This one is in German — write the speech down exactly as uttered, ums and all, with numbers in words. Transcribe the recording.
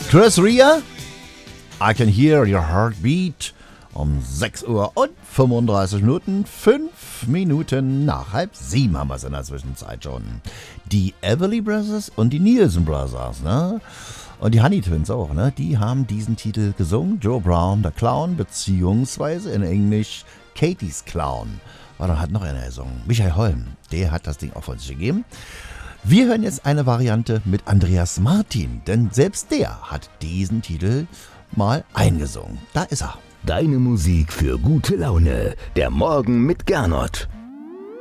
Chris Rea, I Can Hear Your Heartbeat. Um sechs Uhr und fünfunddreißig Minuten, fünf Minuten nach halb sieben haben wir es in der Zwischenzeit schon. Die Everly Brothers und die Nielsen Brothers, ne? Und die Honey Twins auch, ne? Die haben diesen Titel gesungen. Joe Brown, der Clown, beziehungsweise in Englisch Katie's Clown. War dann hat noch einer gesungen. Michael Holm, der hat das Ding auch von sich gegeben. Wir hören jetzt eine Variante mit Andreas Martin, denn selbst der hat diesen Titel mal eingesungen. Da ist er. Deine Musik für gute Laune. Der Morgen mit Gernot.